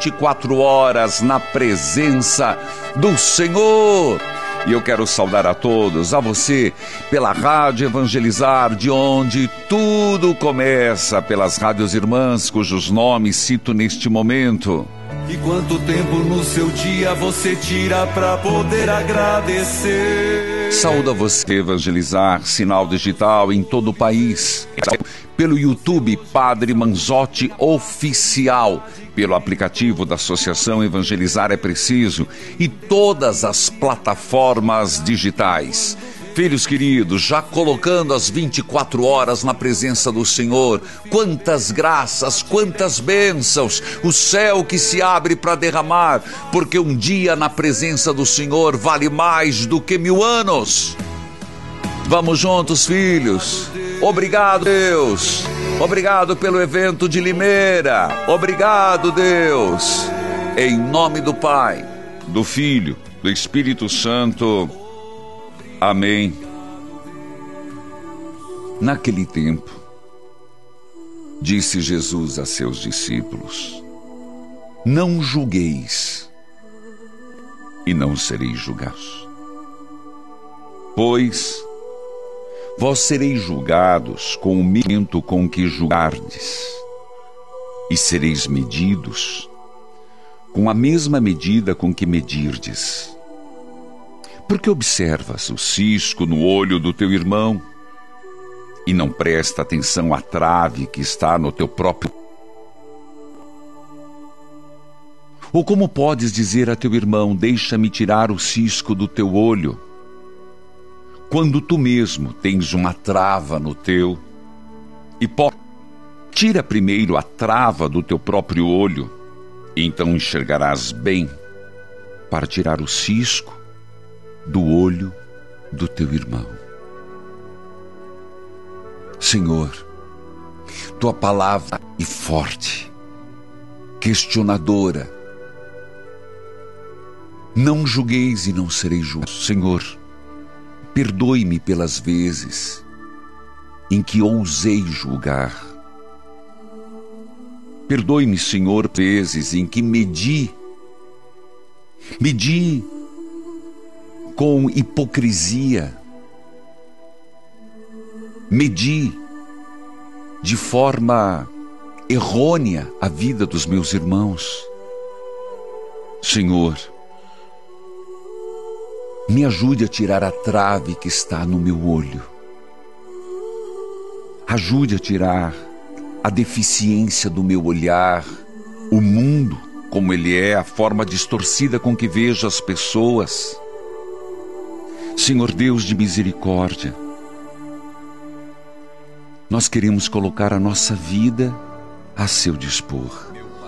24 horas na presença do Senhor. E eu quero saudar a todos, a você, pela Rádio Evangelizar, de onde tudo começa, pelas rádios irmãs, cujos nomes cito neste momento. E quanto tempo no seu dia você tira para poder agradecer? Saúde a você, Evangelizar, sinal digital em todo o país. Pelo YouTube, Padre Manzotti Oficial. Pelo aplicativo da Associação Evangelizar é Preciso. E todas as plataformas digitais. Filhos queridos, já colocando as 24 horas na presença do Senhor, quantas graças, quantas bênçãos, o céu que se abre para derramar, porque um dia na presença do Senhor vale mais do que 1000 anos. Vamos juntos, filhos. Obrigado, Deus. Obrigado pelo evento de Limeira. Obrigado, Deus. Em nome do Pai, do Filho, do Espírito Santo. Amém. Naquele tempo, disse Jesus a seus discípulos: não julgueis, e não sereis julgados. Pois vós sereis julgados com o medimento com que julgardes, e sereis medidos com a mesma medida com que medirdes. Porque observas o cisco no olho do teu irmão e não presta atenção à trave que está no teu próprio? Ou como podes dizer a teu irmão: deixa-me tirar o cisco do teu olho, quando tu mesmo tens uma trava no teu? E tira primeiro a trava do teu próprio olho, e então enxergarás bem para tirar o cisco do olho do teu irmão. Senhor, tua palavra é forte, questionadora. Não julgueis e não sereis julgados. Senhor, perdoe-me pelas vezes em que ousei julgar. Perdoe-me, Senhor, vezes em que medi com hipocrisia, medi de forma errônea a vida dos meus irmãos. Senhor, me ajude a tirar a trave que está no meu olho. Ajude a tirar a deficiência do meu olhar, o mundo como ele é, a forma distorcida com que vejo as pessoas. Senhor Deus de misericórdia, nós queremos colocar a nossa vida a seu dispor.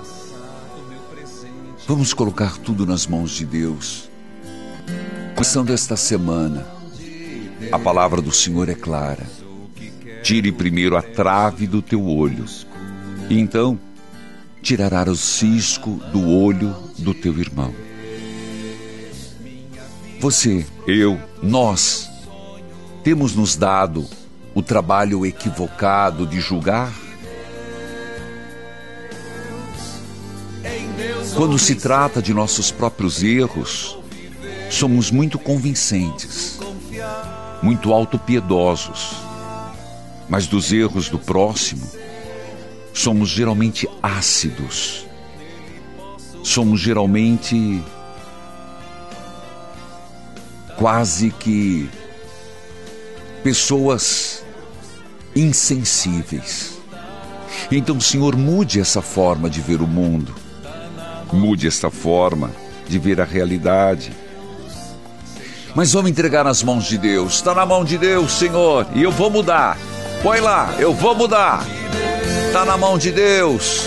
Vamos colocar tudo nas mãos de Deus. Começando esta semana, a palavra do Senhor é clara: tire primeiro a trave do teu olho, e então tirarás o cisco do olho do teu irmão. Você, eu, nós temos nos dado o trabalho equivocado de julgar? Quando se trata de nossos próprios erros, somos muito convincentes, muito autopiedosos, mas dos erros do próximo, somos geralmente ácidos, somos geralmente quase que pessoas insensíveis. Então, Senhor, mude essa forma de ver o mundo, mude esta forma de ver a realidade. Mas vamos entregar nas mãos de Deus. Está na mão de Deus, Senhor, e eu vou mudar. Põe lá, eu vou mudar. Está na mão de Deus.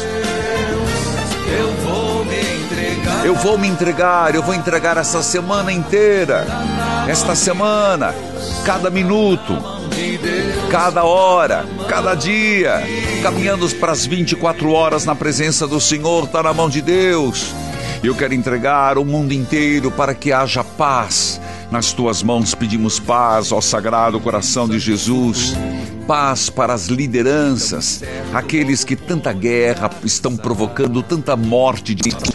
Eu vou me entregar, eu vou entregar essa semana inteira. Esta semana, cada minuto, cada hora, cada dia, caminhando para as 24 horas na presença do Senhor. Está na mão de Deus. Eu quero entregar o mundo inteiro para que haja paz. Nas tuas mãos pedimos paz, ó Sagrado Coração de Jesus. Paz para as lideranças, aqueles que tanta guerra estão provocando, tanta morte de